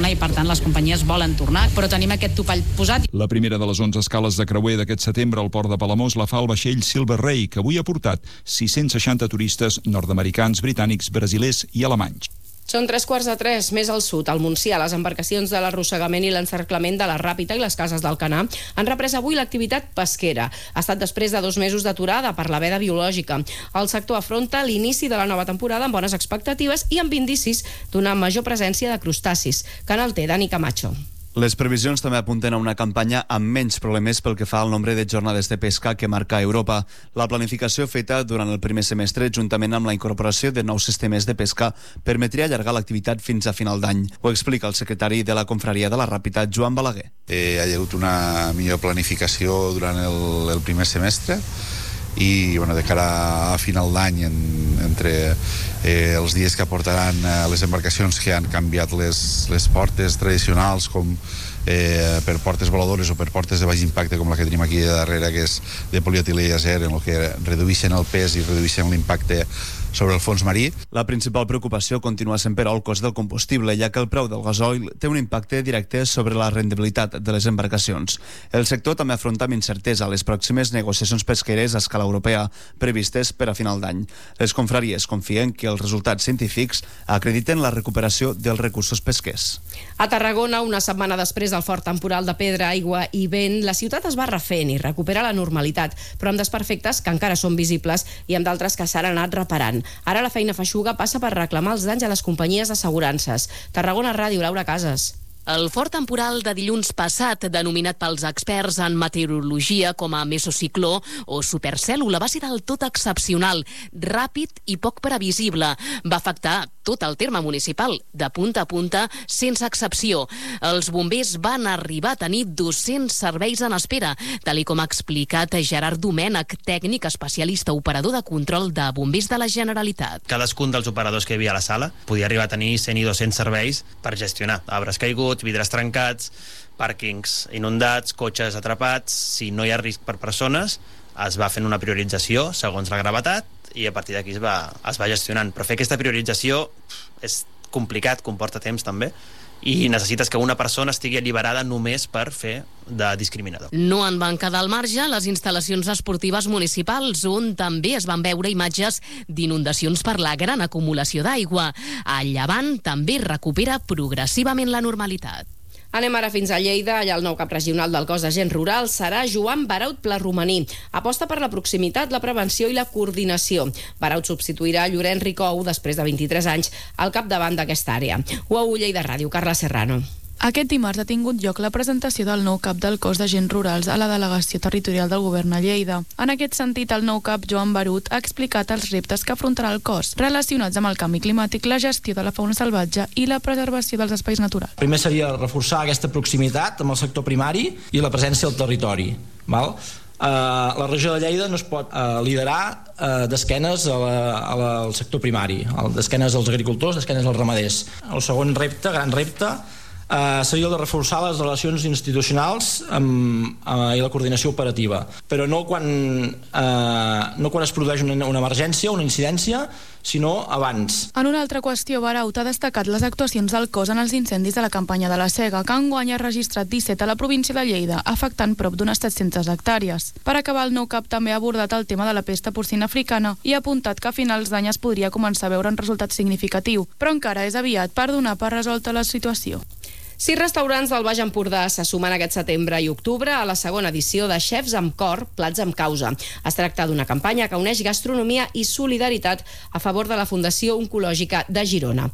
i per tant les companyies volen tornar, però tenim aquest topall posat. La primera de les 11 escales de creuer d'aquest setembre al port de Palamós la fa el vaixell Silver Ray, que avui ha portat 660 turistes nord-americans, britànics, brasilers i alemanys. Són 3:15, més al sud. Al Montsià, les embarcacions de l'arrossegament i l'encerclament de la Ràpita i les cases d'Alcanar han reprès avui l'activitat pesquera. Ha estat després de 2 mesos d'aturada per la veda biològica. El sector afronta l'inici de la nova temporada amb bones expectatives i amb indicis d'una major presència de crustacis. Canal T, Dani Camacho. Les previsions també apunten a una campanya amb menys problemes pel que fa al nombre de jornades de pesca que marca Europa. La planificació feta durant el primer semestre, juntament amb la incorporació de nous sistemes de pesca, permetria allargar l'activitat fins a final d'any. Ho explica el secretari de la Confraria de la Ràpita, Joan Balaguer. Hi ha hagut una millor planificació durant el primer semestre i de cara a final d'any entre els dies que aportaran les embarcacions que han canviat les portes tradicionals com per portes voladores o per portes de baix impacte com la que tenim aquí darrere, que és de polietilè i acer, en el que redueixen el pes i redueixen l'impacte sobre el fons marí. La principal preocupació continua sent, però, el cost del combustible, ja que el preu del gasoil té un impacte directe sobre la rendibilitat de les embarcacions. El sector també afronta amb incertesa les pròximes negociacions pesqueres a escala europea previstes per a final d'any. Les confraries confien que els resultats científics acrediten la recuperació dels recursos pesquers. A Tarragona, una setmana després del fort temporal de pedra, aigua i vent, la ciutat es va refent i recupera la normalitat, però amb desperfectes que encara són visibles i amb d'altres que s'han anat reparant. Ara la feina feixuga passa per reclamar els danys a les companyies d'assegurances. Tarragona Ràdio, Laura Casas. El fort temporal de dilluns passat, denominat pels experts en meteorologia com a mesocicló o supercèl·lula, va ser del tot excepcional, ràpid i poc previsible. Va afectar tot el terme municipal, de punta a punta, sense excepció. Els bombers van arribar a tenir 200 serveis en espera, tal com ha explicat Gerard Domènech, tècnic especialista operador de control de bombers de la Generalitat. Cadascun dels operadors que hi havia a la sala podia arribar a tenir 100 i 200 serveis per gestionar arbres caiguts, vidres trencats, pàrquings inundats, cotxes atrapats. Si no hi ha risc per persones, es va fent una priorització segons la gravetat i a partir d'aquí es va gestionant. Però fer aquesta priorització és complicat, comporta temps també, i necessites que una persona estigui alliberada només per fer de discriminador. No en van quedar al marge les instal·lacions esportives municipals, on també es van veure imatges d'inundacions per la gran acumulació d'aigua. A Llevant també recupera progressivament la normalitat. Anem ara fins a Lleida. Allà el nou cap regional del cos d'agents rurals serà Joan Baraut Plarromaní. Aposta per la proximitat, la prevenció i la coordinació. Baraut substituirà Llorenç Ricou després de 23 anys al capdavant d'aquesta àrea. UAU Lleida Ràdio, Carla Serrano. Aquest dimarts ha tingut lloc la presentació del nou cap del cos d'agents rurals a la delegació territorial del govern a Lleida. En aquest sentit, el nou cap, Joan Baraut, ha explicat els reptes que afrontarà el cos, relacionats amb el canvi climàtic, la gestió de la fauna salvatge i la preservació dels espais naturals. Primer seria reforçar aquesta proximitat amb el sector primari i la presència al territori. Val? La regió de Lleida no es pot liderar d'esquenes al sector primari, d'esquenes als agricultors, d'esquenes als ramaders. El segon repte, gran repte, seria el de reforçar les relacions institucionals i la coordinació operativa, però no quan es produeix una emergència, una incidència, sinó abans. En una altra qüestió, Baraut ha destacat les actuacions del cos en els incendis de la campanya de la Sega, que enguany ha registrat 17 a la província de Lleida, afectant prop d'unes 700 hectàrees. Per acabar, el nou cap també ha abordat el tema de la pesta porcina africana i ha apuntat que a finals d'any es podria començar a veure un resultat significatiu, però encara és aviat per donar per resolta la situació. 6 restaurants del Baix Empordà se sumen aquest setembre i octubre a la segona edició de Xefs amb Cor, Plats amb Causa. Es tracta d'una campanya que uneix gastronomia i solidaritat a favor de la Fundació Oncològica de Girona.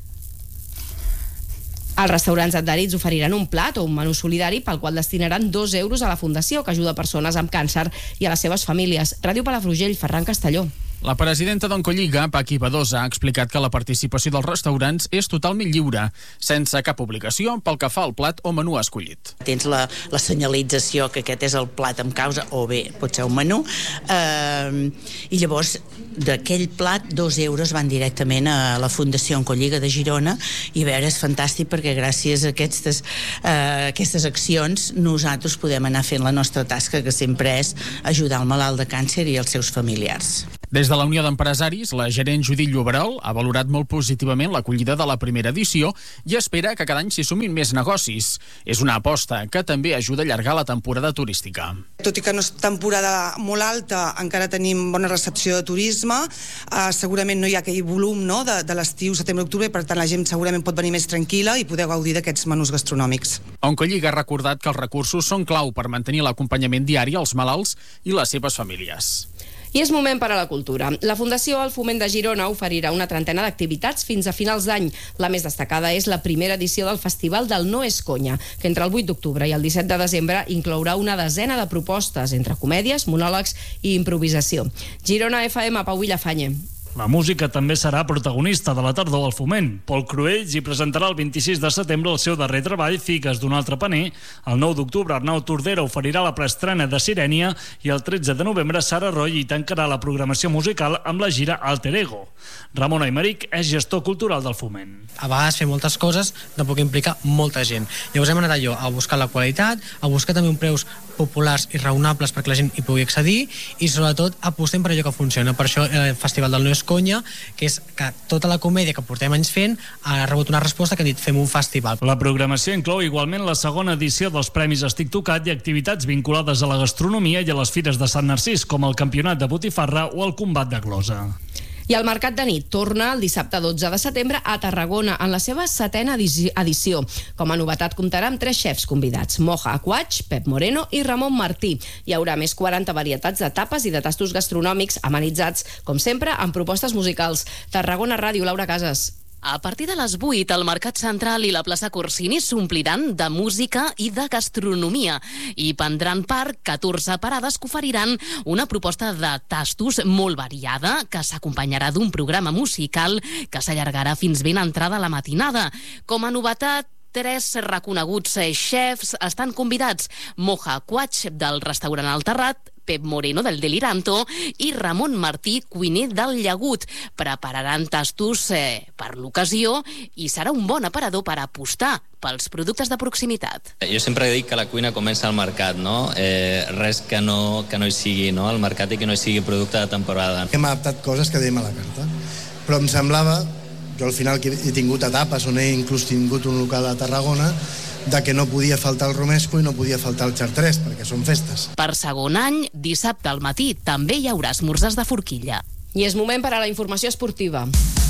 Els restaurants adherits oferiran un plat o un menú solidari pel qual destinaran 2 euros a la Fundació, que ajuda persones amb càncer i a les seves famílies. Ràdio Palafrugell, Ferran Castelló. La presidenta d'Oncolliga, Paqui Badosa, ha explicat que la participació dels restaurants és totalment lliure, sense cap obligació pel que fa al plat o menú escollit. Tens la senyalització que aquest és el plat amb causa, o bé pot ser un menú, i llavors d'aquell plat 2 euros van directament a la Fundació Oncolliga de Girona, i a veure, és fantàstic perquè gràcies a aquestes accions nosaltres podem anar fent la nostra tasca, que sempre és ajudar el malalt de càncer i els seus familiars. Des de la Unió d'Empresaris, la gerent Judit Lloberol ha valorat molt positivament l'acollida de la primera edició i espera que cada any s'hi sumin més negocis. És una aposta que també ajuda a allargar la temporada turística. Tot i que no és temporada molt alta, encara tenim bona recepció de turisme. Segurament no hi ha aquell volum de l'estiu, setembre-octubre, per tant la gent segurament pot venir més tranquil·la i poder gaudir d'aquests menús gastronòmics. Oncolliga ha recordat que els recursos són clau per mantenir l'acompanyament diari als malalts i les seves famílies. I és moment per a la cultura. La Fundació El Foment de Girona oferirà una trentena d'activitats fins a finals d'any. La més destacada és la primera edició del Festival del No és Conya, que entre el 8 d'octubre i el 17 de desembre inclourà una desena de propostes entre comèdies, monòlegs i improvisació. Girona FM, Pau Villafañe. La música també serà protagonista de la tardor al Foment. Pol Cruells hi presentarà el 26 de setembre el seu darrer treball, Figues d'un altre paner. El 9 d'octubre Arnau Tordera oferirà la preestrena de Sirènia i el 13 de novembre Sara Roy hi tancarà la programació musical amb la gira Alter Ego. Ramon Aymeric és gestor cultural del Foment. A vegades fer moltes coses tampoc implica molta gent. Llavors hem anat allò a buscar la qualitat, a buscar també uns preus populars i raonables perquè la gent hi pugui accedir i sobretot apostem per allò que funciona. Per això el Festival del No és Conya, que és que tota la comèdia que portem anys fent ha rebut una resposta que han dit fem un festival. La programació inclou igualment la segona edició dels Premis Estic Tocat i activitats vinculades a la gastronomia i a les fires de Sant Narcís, com el Campionat de Botifarra o el Combat de Glosa. I el Mercat de Nit torna el dissabte 12 de setembre a Tarragona en la seva 7a edició. Com a novetat comptarà amb 3 xefs convidats, Moja Aquach, Pep Moreno i Ramon Martí. Hi haurà més 40 varietats de tapes i de tastos gastronòmics amenitzats, com sempre, amb propostes musicals. Tarragona Ràdio, Laura Casas. A partir de les 8, el Mercat Central i la plaça Corsini s'ompliran de música i de gastronomia i prendran part 14 parades que oferiran una proposta de tastos molt variada que s'acompanyarà d'un programa musical que s'allargarà fins ben entrada la matinada. Com a novetat, 3 reconeguts xefs estan convidats: Moja Aquach, del restaurant El Terrat, Pep Moreno, del Deliranto, i Ramon Martí, cuiner del Llagut. Prepararan tastos per l'ocasió i serà un bon aparador per apostar pels productes de proximitat. Jo sempre dic que la cuina comença al mercat, no? Res que no hi sigui, no? Al mercat i que no hi sigui producte de temporada. Hem adaptat coses que dèiem a la carta, però em semblava, jo al final que he tingut etapes on he inclús tingut un local a Tarragona, de que no podia faltar el romesco i no podia faltar el xartrés, perquè són festes. Per segon any, dissabte al matí també hi haurà esmorzars de forquilla. I és moment per a la informació esportiva.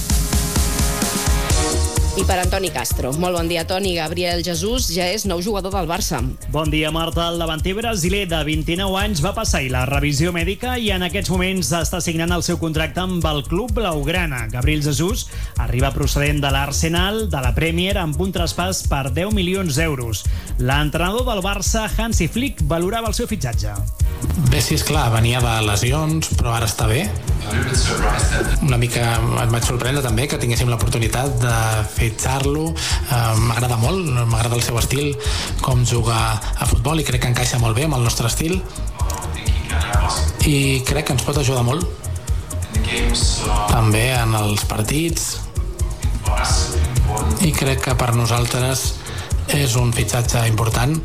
I per Antoni Castro. Molt bon dia, Toni. Gabriel Jesús ja és nou jugador del Barça. Bon dia, Marta. El davanter brasiler de 29 anys va passar la revisió mèdica i en aquests moments està signant el seu contracte amb el club blaugrana. Gabriel Jesús arriba procedent de l'Arsenal, de la Premier, amb un traspàs per 10 milions d'euros. L'entrenador del Barça, Hansi Flick, valorava el seu fitxatge. Bé, sí, esclar, venia de lesions, però ara està bé. Una mica em vaig sorprendre també que tinguéssim l'oportunitat de fitxar-lo. M'agrada molt, m'agrada el seu estil, com jugar a futbol, i crec que encaixa molt bé amb el nostre estil i crec que ens pot ajudar molt també en els partits, i crec que per nosaltres és un fitxatge important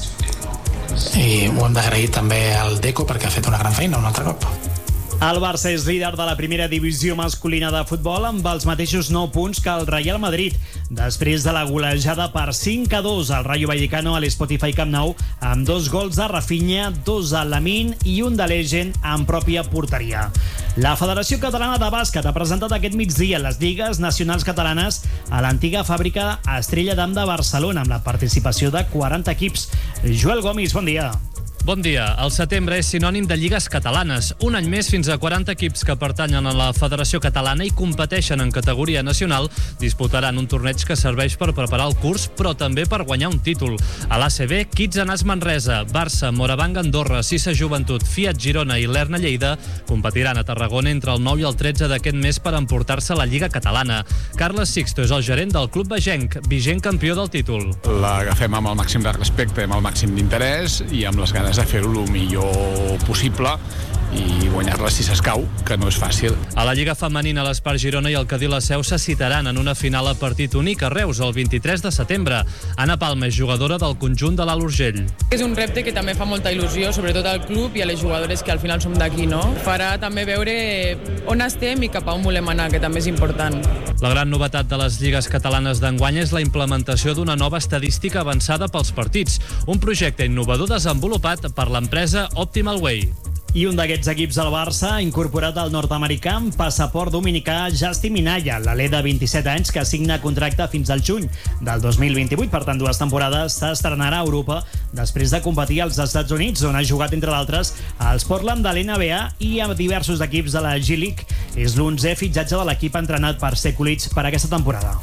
i ho hem d'agrair també al Deco perquè ha fet una gran feina un altre cop. El Barça és líder de la primera divisió masculina de futbol amb els mateixos 9 punts que el Real Madrid, després de la golejada per 5-2 al Rayo Vallecano a l'Spotify Camp Nou, amb 2 gols de Rafinha, 2 de Lamine i un de Legend en pròpia porteria. La Federació Catalana de Bàsquet ha presentat aquest migdia les lligues nacionals catalanes a l'antiga fàbrica Estrella d'Am de Barcelona, amb la participació de 40 equips. Joel Gomis, bon dia. Bon dia. El setembre és sinònim de lligues catalanes. Un any més, fins a 40 equips que pertanyen a la Federació Catalana i competeixen en categoria nacional disputaran un torneig que serveix per preparar el curs, però també per guanyar un títol. A l'ACB, Kids Anas Manresa, Barça, Morabanc Andorra, Sisa Joventut, Fiat Girona i l'Erna Lleida competiran a Tarragona entre el 9 i el 13 d'aquest mes per emportar-se la Lliga Catalana. Carles Sixto és el gerent del Club Begenc, vigent campió del títol. L'agafem amb el màxim de respecte, amb el màxim d'interès i amb les ganes has de fer-ho el millor possible i guanyar-la si s'escau, que no és fàcil. A la Lliga Femenina, l'Espar Girona i el Cadí La Seu se citaran en una final a partit únic a Reus el 23 de setembre. Anna Palma és jugadora del conjunt de l'Alt Urgell. És un repte que també fa molta il·lusió, sobretot al club i a les jugadores que al final som d'aquí, no? Farà també veure on estem i cap a on volem anar, que també és important. La gran novetat de les lligues catalanes d'enguany és la implementació d'una nova estadística avançada pels partits, un projecte innovador desenvolupat per l'empresa Optimal Way. I un d'aquests equips del Barça ha incorporat el nord-americà amb passaport dominicà Justin Minaya, l'alè de 27 anys que signa contracte fins al juny del 2028. Per tant, 2 temporades s'estrenarà a Europa després de competir als Estats Units, on ha jugat, entre d'altres, als Portland de l'NBA i a diversos equips de la G-League. És l'11è fitxatge de l'equip entrenat per Sekulic per aquesta temporada.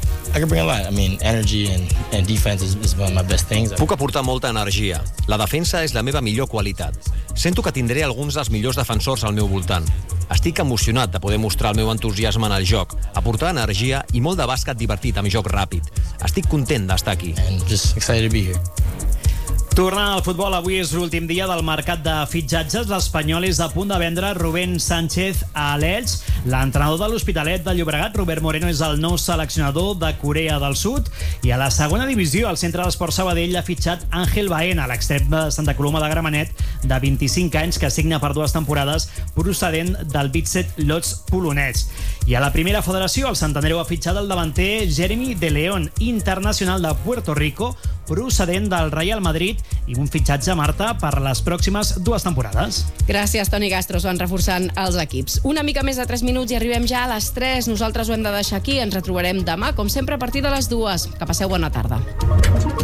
Puc aportar molta energia. La defensa és la meva millor qualitat. Sento que tindré alguns dels millors defensors al meu voltant. Estic emocionat de poder mostrar el meu entusiasme en el joc, aportar energia i molt de bàsquet divertit amb joc ràpid. Estic content d'estar aquí. Tornant al futbol, avui és l'últim dia del mercat de fitxatges. L'Espanyol és a punt de vendre Rubén Sánchez a l'Elx. L'entrenador de l'Hospitalet de Llobregat, Robert Moreno, és el nou seleccionador de Corea del Sud. I a la segona divisió, el Centre d'Esport Sabadell ha fitxat Ángel Baena, l'extrem de Santa Coloma de Gramenet, de 25 anys, que signa per 2 temporades, procedent del Vitesse Lodz polonès. I a la primera federació, el Sant Andreu ha fitxat el davanter Jeremy de León, internacional de Puerto Rico, procedent del Real Madrid, i un fitxatge, Marta, per les pròximes 2 temporades. Gràcies, Toni Castro. Van reforçant els equips. Una mica més de 3 minuts i arribem ja a les 3. Nosaltres ho hem de deixar aquí. Ens retrobarem demà, com sempre, a partir de les 2. Que passeu bona tarda.